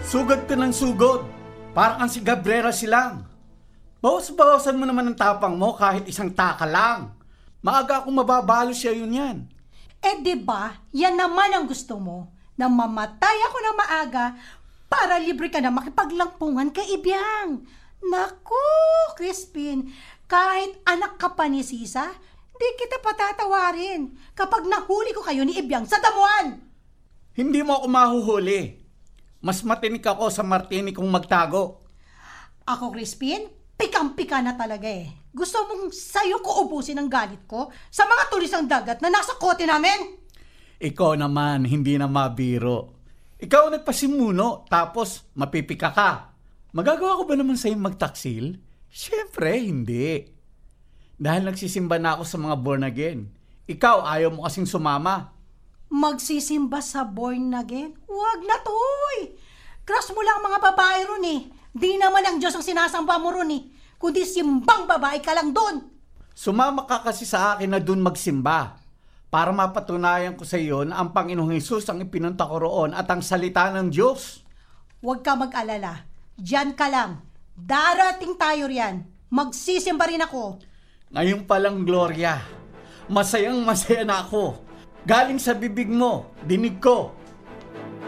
Sugod ka ng sugod. Parang kang si Gabriela silang. Bawas-bawasan mo naman ang tapang mo kahit isang taka lang. Maaga akong mababalo siya yun yan. Diba, yan naman ang gusto mo. Na mamatay ako na maaga para libre ka na makipaglangpungan kay Ibiang. Naku, Crispin, kahit anak ka pa ni Sisa, di kita patatawarin kapag nahuli ko kayo ni Ibiang sa damuhan. Hindi mo ako mahuhuli. Mas matinik ako sa martini kung magtago. Ako, Crispin, pikang-pika na talaga eh. Gusto mong sa'yo ko ubusin ang galit ko sa mga tulis ng dagat na nasa kote namin? Ikaw naman, hindi na mabiro. Ikaw nagpasimuno, tapos mapipika ka. Magagawa ko ba naman sa'yo magtaksil? Siyempre, hindi. Dahil nagsisimba na ako sa mga born again. Ikaw, ayaw mo kasing sumama. Magsisimba sa born again? Huwag na toy! Crush mo lang mga babae ron eh. Di naman ang Diyos ang sinasamba mo ron eh. Kundi simbang babae ka lang doon. Sumama ka kasi sa akin na doon magsimba. Para mapatunayan ko sa iyo na ang Panginoong Hesus ang ipinunta ko roon at ang salita ng Diyos. Huwag ka mag-alala. Diyan ka lang. Darating tayo riyan. Magsisimba rin ako. Ngayon palang, Gloria, masayang masaya na ako. Galing sa bibig mo, dinig ko,